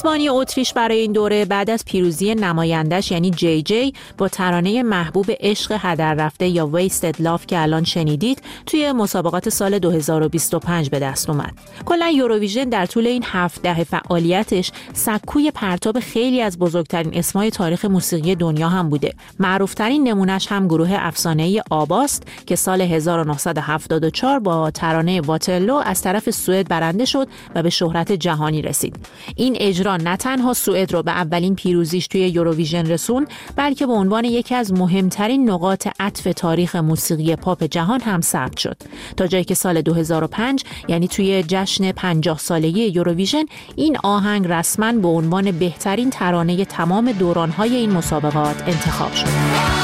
میزبانی اتریش برای این دوره بعد از پیروزی نمایندش یعنی جی جی با ترانه محبوب عشق هدر رفته یا Wasted Love که الان شنیدید توی مسابقات سال 2025 به دست اومد. کلا یوروویژن در طول این 7 دهه فعالیتش سکوی پرتاب خیلی از بزرگترین اسمای تاریخ موسیقی دنیا هم بوده. معروفترین نمونش هم گروه افسانه‌ای آباست که سال 1974 با ترانه واترلو از طرف سوئد برنده شد و به شهرت جهانی رسید. این اجرا نه تنها سوئد رو به اولین پیروزیش توی یوروویژن رسوند، بلکه به عنوان یکی از مهمترین نقاط عطف تاریخ موسیقی پاپ جهان هم ثبت شد، تا جایی که سال 2005 یعنی توی جشن 50 سالگی یوروویژن این آهنگ رسما به عنوان بهترین ترانه تمام دوران‌های این مسابقات انتخاب شد.